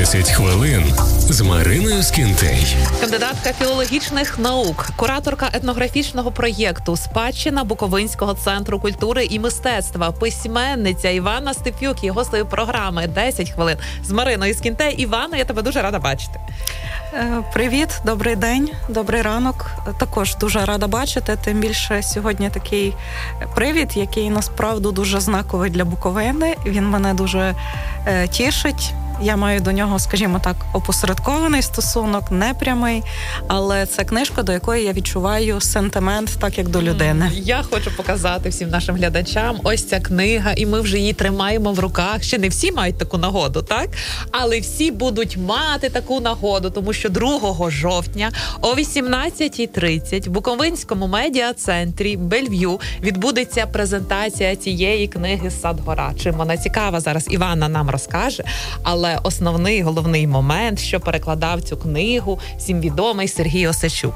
10 хвилин з Мариною Скінтей. Кандидатка філологічних наук, кураторка етнографічного проєкту «Спадщина Буковинського центру культури і мистецтва», письменниця Іванна Степ'юк є гостею програми «10 хвилин» з Мариною Скінтей. Іванна, я тебе дуже рада бачити. Привіт, добрий день, добрий ранок. Також дуже рада бачити, тим більше сьогодні такий привід, який насправді дуже знаковий для Буковини. Він мене дуже тішить. Я маю до нього, скажімо так, опосередкований стосунок, непрямий, але це книжка, до якої я відчуваю сентимент, так як до людини. Я хочу показати всім нашим глядачам ось ця книга, і ми вже її тримаємо в руках. Ще не всі мають таку нагоду, так? Але всі будуть мати таку нагоду, тому що 2 жовтня о 18:30 в Буковинському медіа-центрі Бельв'ю відбудеться презентація цієї книги «Садгора». Чим вона цікава, зараз Іванна нам розкаже, але основний, головний момент, що перекладав цю книгу, всім відомий Сергій Осачук.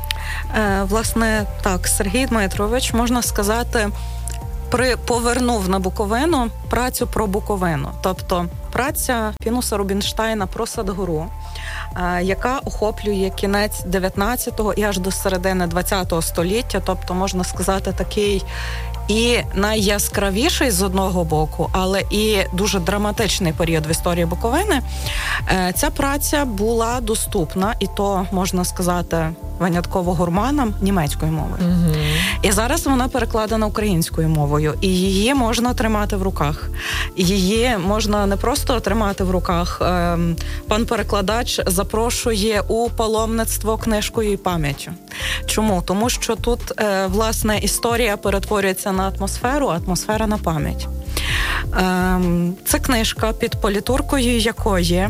Власне, так, Сергій Дмитрович, можна сказати, повернув на Буковину працю про Буковину. Тобто праця Пінуса Рубінштейна про Садгору, яка охоплює кінець 19-го і аж до середини 20-го століття. Тобто, можна сказати, такий і найяскравіший з одного боку, але і дуже драматичний період в історії Буковини. Ця праця була доступна, і то, можна сказати, винятково гурманам німецькою мовою. Mm-hmm. І зараз вона перекладена українською мовою, і її можна тримати в руках. Її можна не просто тримати в руках. Пан перекладач запрошує у паломництво книжкою і пам'яттю. Чому? Тому що тут, власне, історія перетворюється на атмосферу, атмосфера на пам'ять. Це книжка, під політуркою якої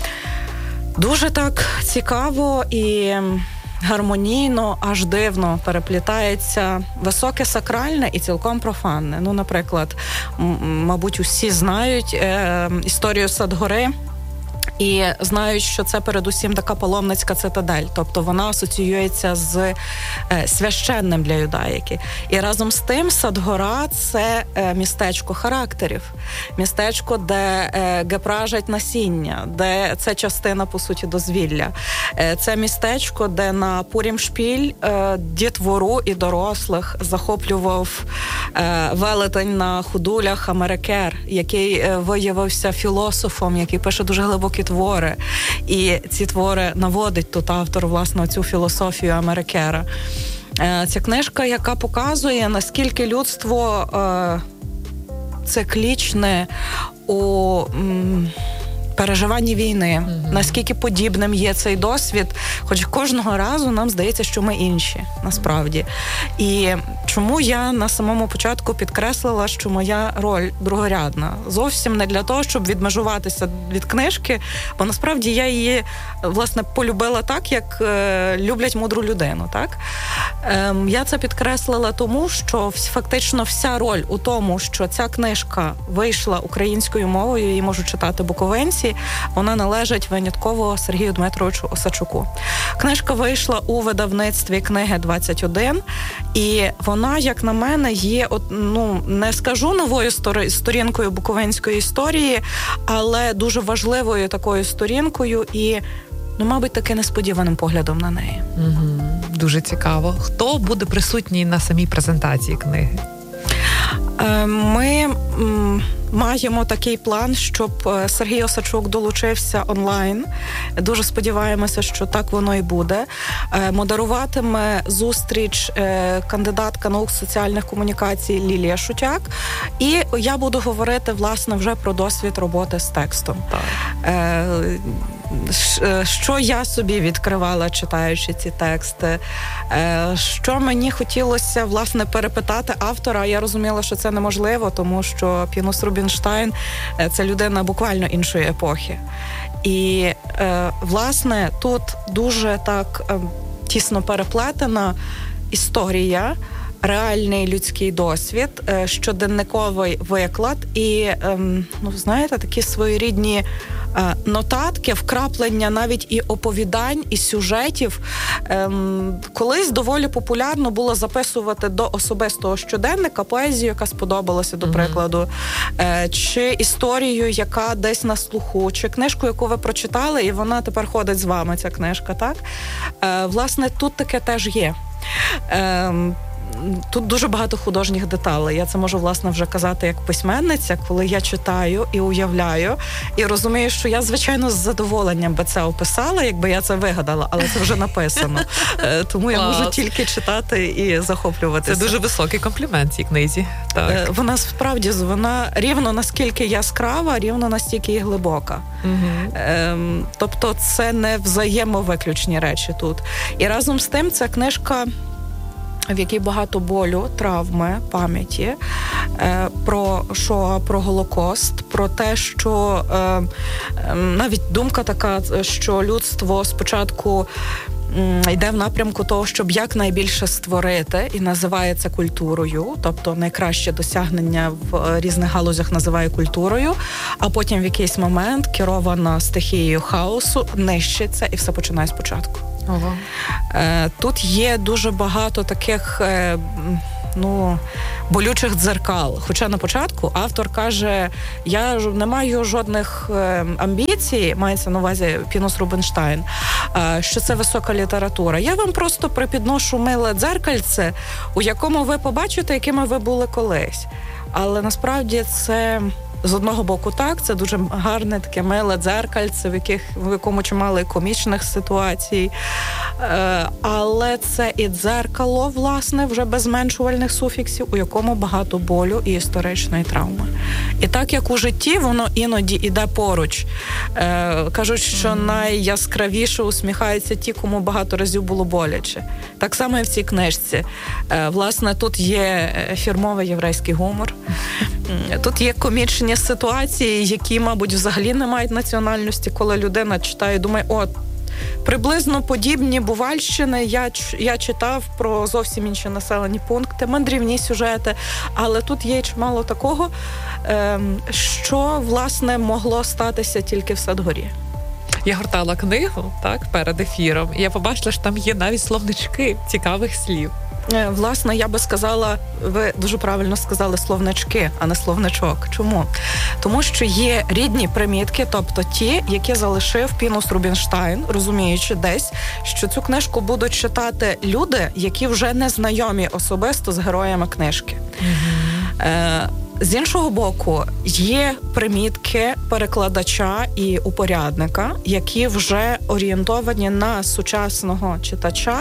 дуже так цікаво і гармонійно, аж дивно переплітається високе сакральне і цілком профанне. Ну, наприклад, мабуть, усі знають історію Садгори і знають, що це передусім така паломницька цитадель, тобто вона асоціюється з священним для юдаїки. І разом з тим Садгора – це містечко характерів, містечко, де гепражать насіння, де це частина, по суті, дозвілля. Це містечко, де на Пурім-шпіль дітвору і дорослих захоплював велетень на ходулях Америкер, який виявився філософом, який пише дуже глибокі твори. І ці твори наводить тут автор, власне, цю філософію Америкера. Ця книжка, яка показує, наскільки людство циклічне у переживанні війни, наскільки подібним є цей досвід, хоч кожного разу нам здається, що ми інші, насправді. І чому я на самому початку підкреслила, що моя роль другорядна? Зовсім не для того, щоб відмежуватися від книжки, бо насправді я її, власне, полюбила так, як люблять мудру людину, так? Я це підкреслила тому, що фактично вся роль у тому, що ця книжка вийшла українською мовою, її можуть читати буковинці, вона належить винятково Сергію Дмитровичу Осачуку. Книжка вийшла у видавництві «Книги 21», і вона, як на мене, є, не скажу новою сторінкою буковинської історії, але дуже важливою такою сторінкою і, мабуть, таки несподіваним поглядом на неї. Дуже цікаво. Хто буде присутній на самій презентації книги? Ми маємо такий план, щоб Сергій Осачук долучився онлайн. Дуже сподіваємося, що так воно і буде. Модеруватиме зустріч кандидатка наук соціальних комунікацій Лілія Шутяк. І я буду говорити, власне, вже про досвід роботи з текстом. Що я собі відкривала, читаючи ці тексти, що мені хотілося, власне, перепитати автора. Я розуміла, що це неможливо, тому що Пінус Рубінштейн – це людина буквально іншої епохи. І, власне, тут дуже так тісно переплетена історія реальний людський досвід, щоденниковий виклад і, знаєте, такі своєрідні нотатки, вкраплення навіть і оповідань, і сюжетів. Колись доволі популярно було записувати до особистого щоденника поезію, яка сподобалася, до прикладу, чи історію, яка десь на слуху, чи книжку, яку ви прочитали, і вона тепер ходить з вами, ця книжка, так? Власне, тут таке теж є. Тут дуже багато художніх деталей. Я це можу, власне, вже казати як письменниця, коли я читаю і уявляю, і розумію, що я, звичайно, з задоволенням би це описала, якби я це вигадала, але це вже написано. Тому я можу тільки читати і захоплюватися. Це дуже високий комплімент цій книзі. Так. Вона справді, вона рівно наскільки яскрава, рівно настільки і глибока. Угу. Тобто це не взаємовиключні речі тут. І разом з тим ця книжка, в якій багато болю, травми, пам'яті, про Голокост, про те, що навіть думка така, що людство спочатку йде в напрямку того, щоб якнайбільше створити, і називає це культурою, тобто найкраще досягнення в різних галузях називає культурою, а потім в якийсь момент, керована стихією хаосу, нищиться і все починає спочатку. Ого. Тут є дуже багато таких, болючих дзеркал. Хоча на початку автор каже, я не маю жодних амбіцій, мається на увазі Пінус Рубінштайн, що це висока література. Я вам просто припідношу миле дзеркальце, у якому ви побачите, якими ви були колись. Але насправді це... З одного боку, так, це дуже гарне таке миле дзеркальце, в якому чимало і комічних ситуацій. Але це і дзеркало, власне, вже без зменшувальних суфіксів, у якому багато болю і історичної травми. І так, як у житті, воно іноді іде поруч. Кажуть, що найяскравіше усміхаються ті, кому багато разів було боляче. Так само і в цій книжці. Власне, тут є фірмовий єврейський гумор. Тут є комічні ситуації, які, мабуть, взагалі не мають національності, коли людина читає і думає, приблизно подібні Бувальщини я читав про зовсім інші населені пункти, мандрівні сюжети, але тут є чимало такого, що, власне, могло статися тільки в Садгорі. Я гортала книгу, так, перед ефіром, і я побачила, що там є навіть словнички цікавих слів. Власне, я би сказала, ви дуже правильно сказали словнички, а не словничок. Чому? Тому що є рідні примітки, тобто ті, які залишив Пінус Рубінштайн, розуміючи десь, що цю книжку будуть читати люди, які вже не знайомі особисто з героями книжки. З іншого боку, є примітки перекладача і упорядника, які вже орієнтовані на сучасного читача,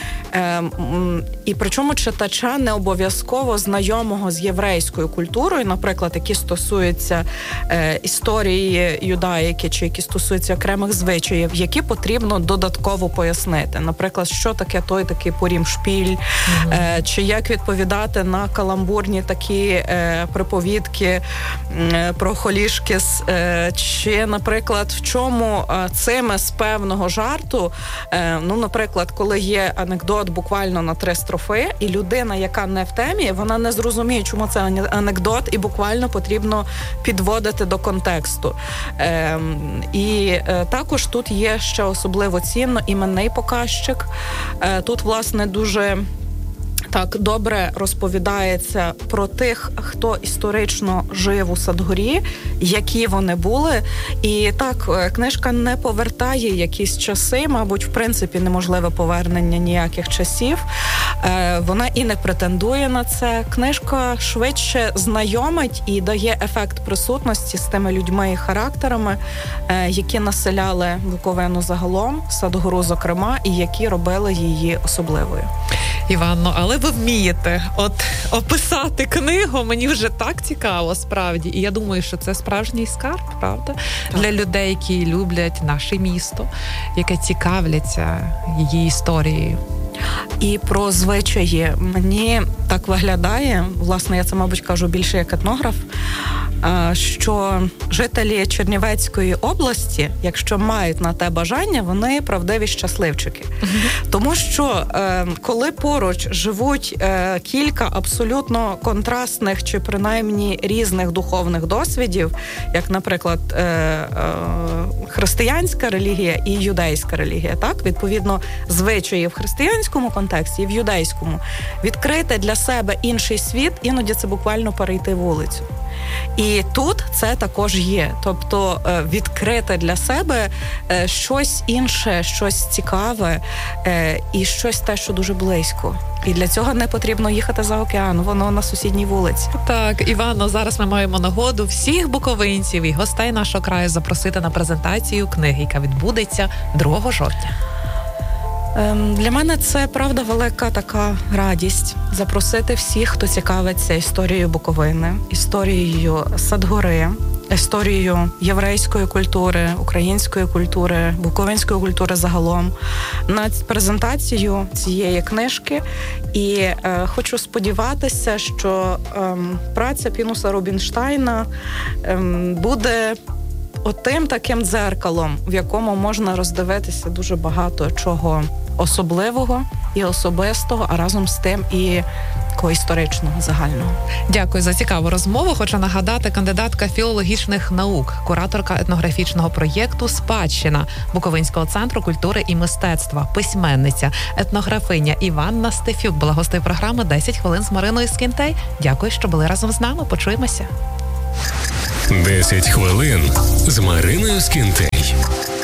і причому читача не обов'язково знайомого з єврейською культурою, наприклад, які стосуються історії юдаїки, чи які стосуються окремих звичаїв, які потрібно додатково пояснити. Наприклад, що таке той такий порім-шпіль, чи як відповідати на каламбурні такі приповідки про холішкіс, чи, наприклад, в чому цими з певного жарту, наприклад, коли є анекдот буквально на 3 строфи, і людина, яка не в темі, вона не зрозуміє, чому це анекдот, і буквально потрібно підводити до контексту. І також тут є ще особливо цінно іменний показчик. Тут, власне, дуже так добре розповідається про тих, хто історично жив у Садгорі, які вони були. І так, книжка не повертає якісь часи, мабуть, в принципі, неможливе повернення ніяких часів. Вона і не претендує на це. Книжка швидше знайомить і дає ефект присутності з тими людьми і характерами, які населяли Буковину загалом, Садгору зокрема, і які робили її особливою. Іванно, але ви вмієте описати книгу, мені вже так цікаво, справді. І я думаю, що це справжній скарб, правда? Так. Для людей, які люблять наше місто, яке цікавляться її історією. І про звичаї. Мені так виглядає, власне, я це, мабуть, кажу більше як етнограф, що жителі Чернівецької області, якщо мають на те бажання, вони правдиві щасливчики. Тому що коли поруч живуть кілька абсолютно контрастних чи принаймні різних духовних досвідів, як, наприклад, християнська релігія і юдейська релігія, так? Відповідно, звичаї в християнському контексті і в юдейському. Відкрити для себе інший світ, іноді це буквально перейти вулицю. І тут це також є. Тобто відкрити для себе щось інше, щось цікаве і щось те, що дуже близько. І для цього не потрібно їхати за океан, воно на сусідній вулиці. Так, Івано, зараз ми маємо нагоду всіх буковинців і гостей нашого краю запросити на презентацію книги, яка відбудеться 2 жовтня. Для мене це, правда, велика така радість запросити всіх, хто цікавиться історією Буковини, історією Садгори, історією єврейської культури, української культури, буковинської культури загалом, на презентацію цієї книжки. І хочу сподіватися, що праця Пінуса Рубінштейна буде отим таким дзеркалом, в якому можна роздивитися дуже багато чого особливого і особистого, а разом з тим і такого історичного, загального. Дякую за цікаву розмову. Хочу нагадати, кандидатка філологічних наук, кураторка етнографічного проєкту «Спадщина» Буковинського центру культури і мистецтва, письменниця, етнографиня Іванна Стефюк була гостею програми «10 хвилин з Мариною Скінтей». Дякую, що були разом з нами. Почуємося. 10 хвилин з Мариною Скінтей.